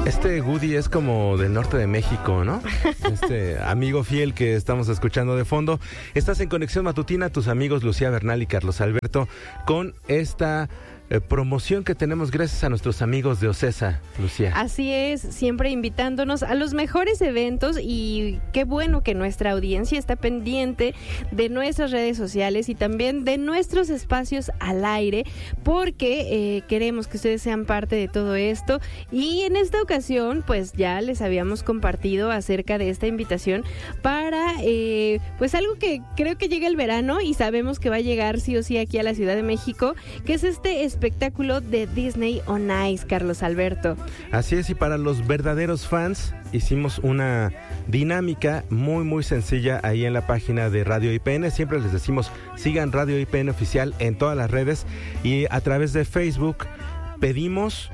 Este Woody es como del norte de México, ¿no? Este amigo fiel que estamos escuchando de fondo. Estás en Conexión Matutina, tus amigos Lucía Bernal y Carlos Alberto, con esta promoción que tenemos gracias a nuestros amigos de Ocesa, Lucía. Así es, siempre invitándonos a los mejores eventos, y qué bueno que nuestra audiencia está pendiente de nuestras redes sociales y también de nuestros espacios al aire, porque queremos que ustedes sean parte de todo esto. Y en esta ocasión pues ya les habíamos compartido acerca de esta invitación para pues algo que creo que llega el verano y sabemos que va a llegar sí o sí aquí a la Ciudad de México, que es este espectáculo de Disney on Ice, Carlos Alberto. Así es, y para los verdaderos fans hicimos una dinámica muy sencilla ahí en la página de Radio IPN. Siempre les decimos, sigan Radio IPN Oficial en todas las redes, y a través de Facebook pedimos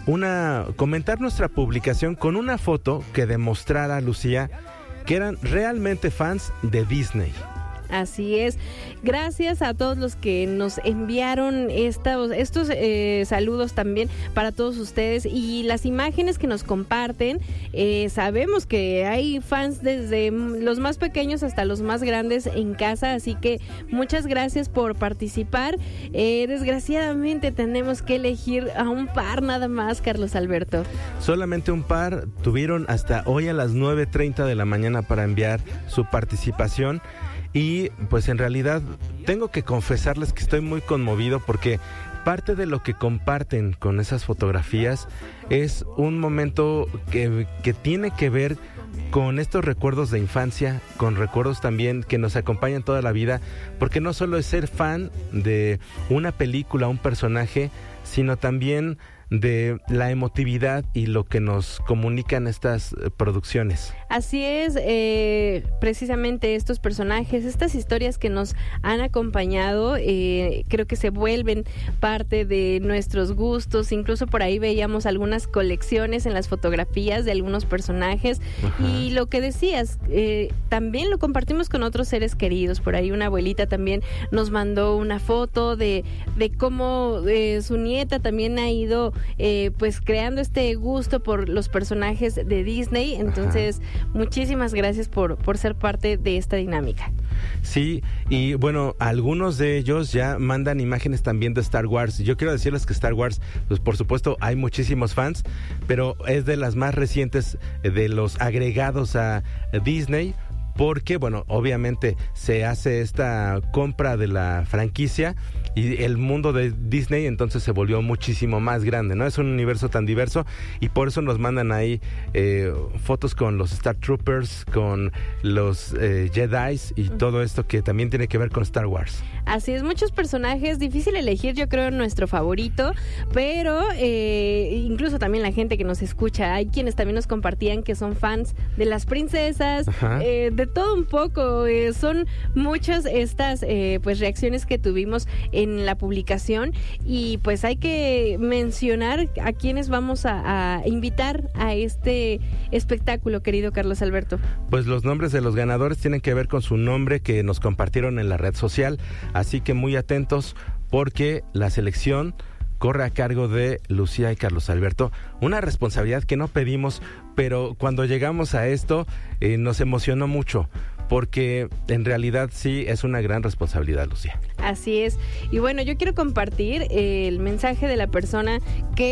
comentar nuestra publicación con una foto que demostrara, Lucía, que eran realmente fans de Disney. Así es. Gracias a todos los que nos enviaron estos saludos también para todos ustedes, y las imágenes que nos comparten. Sabemos que hay fans desde los más pequeños hasta los más grandes en casa, así que muchas gracias por participar. Desgraciadamente tenemos que elegir a un par nada más, Carlos Alberto. Solamente un par. Tuvieron hasta hoy a las 9:30 de la mañana para enviar su participación. Y pues en realidad tengo que confesarles que estoy muy conmovido, porque parte de lo que comparten con esas fotografías es un momento que tiene que ver con estos recuerdos de infancia, con recuerdos también que nos acompañan toda la vida, porque no solo es ser fan de una película, un personaje, sino también de la emotividad y lo que nos comunican estas producciones. Así es, precisamente estos personajes, estas historias que nos han acompañado, creo que se vuelven parte de nuestros gustos. Incluso por ahí veíamos algunas colecciones en las fotografías de algunos personajes. Ajá. Y lo que decías, también lo compartimos con otros seres queridos. Por ahí una abuelita también nos mandó una foto de cómo su nieta también ha ido pues creando este gusto por los personajes de Disney. Entonces, ajá, muchísimas gracias por ser parte de esta dinámica. Sí, y bueno, algunos de ellos ya mandan imágenes también de Star Wars. Yo quiero decirles que Star Wars, pues por supuesto hay muchísimos fans, pero es de las más recientes de los agregados a Disney, porque, bueno, obviamente se hace esta compra de la franquicia y el mundo de Disney entonces se volvió muchísimo más grande, ¿no? Es un universo tan diverso, y por eso nos mandan ahí fotos con los Star Troopers, con los Jedis y todo esto que también tiene que ver con Star Wars. Así es, muchos personajes, difícil elegir, yo creo, nuestro favorito, pero incluso también la gente que nos escucha, hay quienes también nos compartían que son fans de las princesas, de todo un poco. Son muchas estas pues reacciones que tuvimos en la publicación, y pues hay que mencionar a quienes vamos a invitar a este espectáculo, querido Carlos Alberto. Pues los nombres de los ganadores tienen que ver con su nombre que nos compartieron en la red social, así que muy atentos, porque la selección corre a cargo de Lucía y Carlos Alberto. Una responsabilidad que no pedimos, pero cuando llegamos a esto nos emocionó mucho, porque en realidad sí es una gran responsabilidad, Lucía. Así es. Y bueno, yo quiero compartir el mensaje de la persona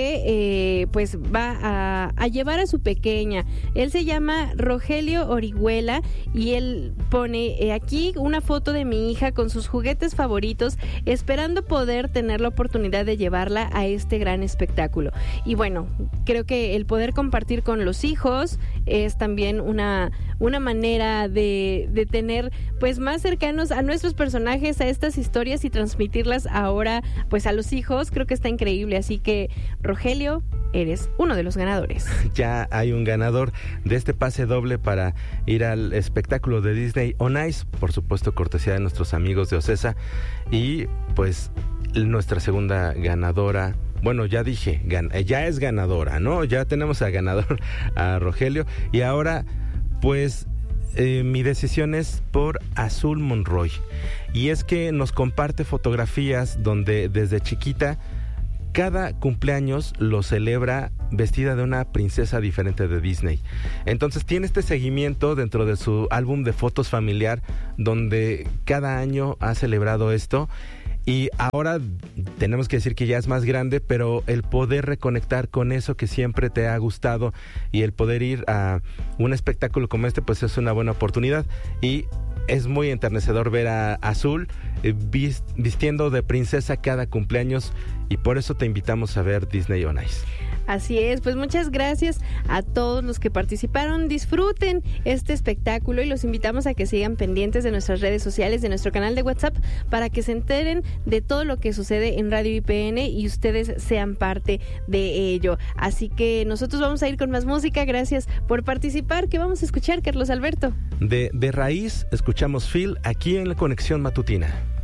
que pues va a llevar a su pequeña. Él se llama Rogelio Orihuela, y él pone aquí una foto de mi hija con sus juguetes favoritos, esperando poder tener la oportunidad de llevarla a este gran espectáculo. Y bueno, creo que el poder compartir con los hijos es también una manera de tener pues más cercanos a nuestros personajes, a estas historias, y transmitirlas ahora pues a los hijos. Creo que está increíble, así que Rogelio, eres uno de los ganadores. Ya hay un ganador de este pase doble para ir al espectáculo de Disney on Ice, por supuesto cortesía de nuestros amigos de Ocesa. Y pues nuestra segunda ganadora, bueno, ya dije, ya es ganadora, ¿no? Ya tenemos a ganador, a Rogelio, y ahora pues mi decisión es por Azul Monroy, y es que nos comparte fotografías donde desde chiquita cada cumpleaños lo celebra vestida de una princesa diferente de Disney. Entonces tiene este seguimiento dentro de su álbum de fotos familiar, donde cada año ha celebrado esto. Y ahora tenemos que decir que ya es más grande, pero el poder reconectar con eso que siempre te ha gustado y el poder ir a un espectáculo como este, pues es una buena oportunidad. Y es muy enternecedor ver a Azul vistiendo de princesa cada cumpleaños, y por eso te invitamos a ver Disney on Ice. Así es, pues muchas gracias a todos los que participaron. Disfruten este espectáculo y los invitamos a que sigan pendientes de nuestras redes sociales, de nuestro canal de WhatsApp, para que se enteren de todo lo que sucede en Radio IPN y ustedes sean parte de ello. Así que nosotros vamos a ir con más música. Gracias por participar. ¿Qué vamos a escuchar, Carlos Alberto? De raíz escuchamos Phil aquí en la Conexión Matutina.